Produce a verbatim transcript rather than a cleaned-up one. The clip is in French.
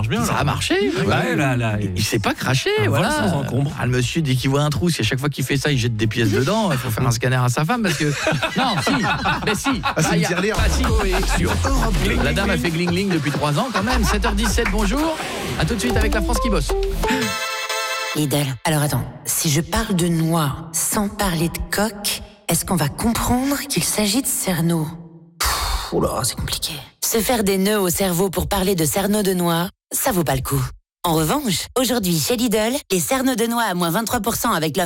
marche bien. Ça là. a marché. Ouais, Ouais. là, là, Il, il s'est pas craché, Un vol voilà. sans encombre. Ah, le monsieur, dès qu'il voit un trou, si à chaque fois qu'il fait ça, il jette des pièces dedans, il faut faire un scanner à sa femme parce que. Non, si, mais si. Ah, c'est Ah, une y a- tirelire. ah, si, oui. Sur Europe deux. La dame a fait gling-gling depuis trois ans quand même. sept heures dix-sept, bonjour. À tout de suite avec la France qui bosse. Lidl. Alors attends, si je parle de noix sans parler de coq, est-ce qu'on va comprendre qu'il s'agit de cerneau? Pff, oh là, c'est compliqué. Se faire des nœuds au cerveau pour parler de cerneau de noix, ça vaut pas le coup. En revanche, aujourd'hui chez Lidl, les cerneaux de noix à moins vingt-trois pour cent avec l'offre